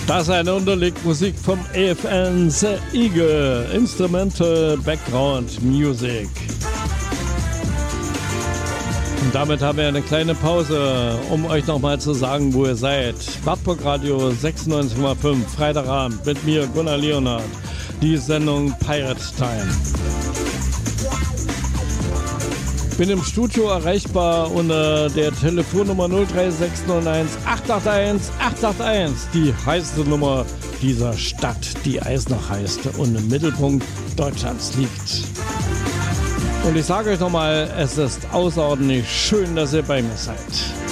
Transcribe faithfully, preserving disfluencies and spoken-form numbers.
Das ist eine Unterlegmusik vom A F N The Eagle, Instrumental Background Music. Und damit haben wir eine kleine Pause, um euch nochmal zu sagen, wo ihr seid. Wartburg Radio sechsundneunzig Komma fünf, Freitagabend mit mir, Gunnar Leonhardt. Die Sendung Pirate Time. Bin im Studio erreichbar unter der Telefonnummer null drei sechs null eins acht acht eins acht acht eins, die heißeste Nummer dieser Stadt, die Eisenach heißt und im Mittelpunkt Deutschlands liegt. Und ich sage euch nochmal, es ist außerordentlich schön, dass ihr bei mir seid.